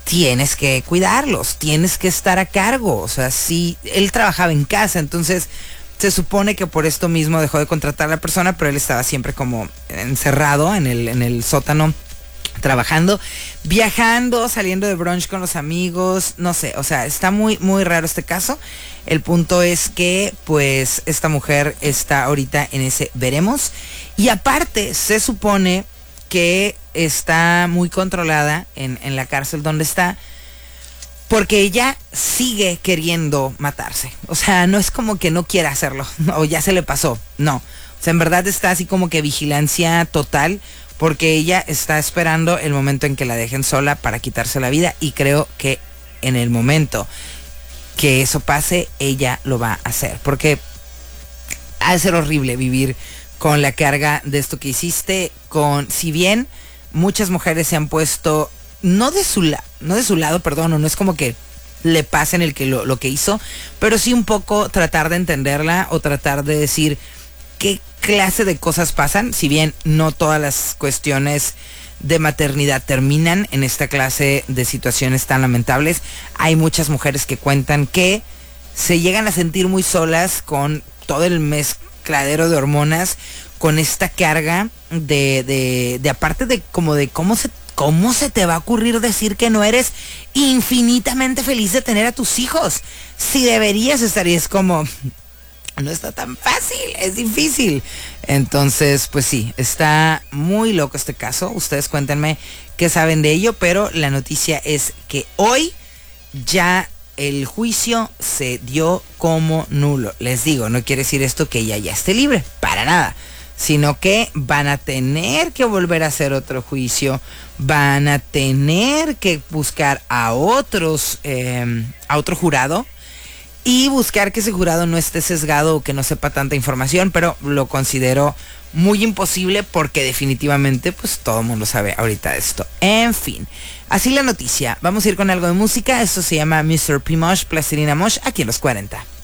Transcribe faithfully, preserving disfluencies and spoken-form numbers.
tienes que cuidarlos, tienes que estar a cargo. O sea, sí, él trabajaba en casa, entonces se supone que por esto mismo dejó de contratar a la persona, pero él estaba siempre como encerrado en el, en el sótano, trabajando, viajando, saliendo de brunch con los amigos, no sé, o sea, está muy, muy raro este caso. El punto es que, pues, esta mujer está ahorita en ese veremos. Y aparte, se supone que está muy controlada en, en la cárcel donde está, porque ella sigue queriendo matarse. O sea, no es como que no quiera hacerlo, o ya se le pasó, no. O sea, en verdad está así como que vigilancia total, porque ella está esperando el momento en que la dejen sola para quitarse la vida, y creo que en el momento que eso pase, ella lo va a hacer, porque ha de ser horrible vivir con la carga de esto que hiciste, con, si bien muchas mujeres se han puesto, no de su lado, no de su lado, perdón, o no es como que le pasen el que lo, lo que hizo, pero sí un poco tratar de entenderla, o tratar de decir qué clase de cosas pasan, si bien no todas las cuestiones de maternidad terminan en esta clase de situaciones tan lamentables. Hay muchas mujeres que cuentan que se llegan a sentir muy solas con todo el mezcladero de hormonas, con esta carga de, de, de aparte de como de cómo se, cómo se te va a ocurrir decir que no eres infinitamente feliz de tener a tus hijos, si deberías estar, y es como, no está tan fácil, es difícil. Entonces, pues sí, está muy loco este caso. Ustedes cuéntenme qué saben de ello, pero la noticia es que hoy ya el juicio se dio como nulo. Les digo, no quiere decir esto que ella ya esté libre, para nada, sino que van a tener que volver a hacer otro juicio, van a tener que buscar a otros, eh, a otro jurado, y buscar que ese jurado no esté sesgado o que no sepa tanta información, pero lo considero muy imposible porque definitivamente pues todo el mundo sabe ahorita de esto. En fin, así la noticia. Vamos a ir con algo de música. Esto se llama mister P. Mosh, Plastilina Mosh, aquí en los cuarenta.